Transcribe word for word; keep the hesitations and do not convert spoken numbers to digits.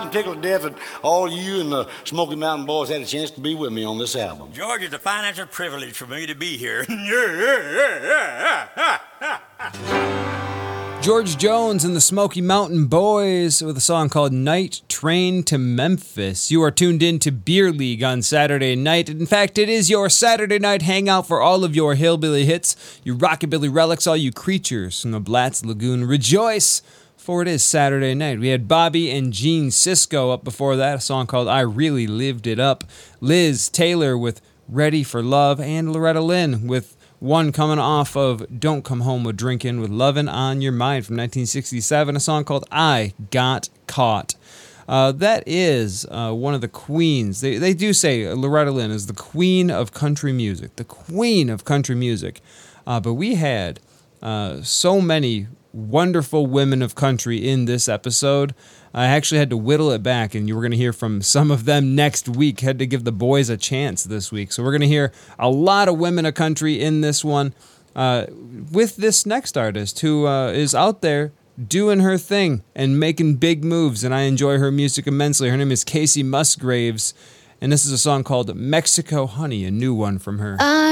I'm tickled to death that all you and the Smoky Mountain Boys had a chance to be with me on this album. George, it's a financial privilege for me to be here. George Jones and the Smoky Mountain Boys with a song called Night Train to Memphis. You are tuned in to Beer League on Saturday night. In fact, it is your Saturday night hangout for all of your hillbilly hits, you rockabilly relics, all you creatures from the Blatz Lagoon. Rejoice, for it is Saturday night. We had Bobby and Gene Sisco up before that, a song called I Really Lived It Up. Liz Taylor with Ready for Love, and Loretta Lynn with one coming off of Don't Come Home with Drinkin' with Lovin' on Your Mind from nineteen sixty-seven, a song called I Got Caught. Uh, that is uh, one of the queens. They, they do say Loretta Lynn is the queen of country music, the queen of country music. Uh, but we had uh, so many wonderful women of country in this episode. I actually had to whittle it back, and you were going to hear from some of them next week. Had to give the boys a chance this week. So we're going to hear a lot of women of country in this one uh, with this next artist who uh, is out there doing her thing and making big moves, and I enjoy her music immensely. Her name is Casey Musgraves, and this is a song called Mexico Honey, a new one from her. I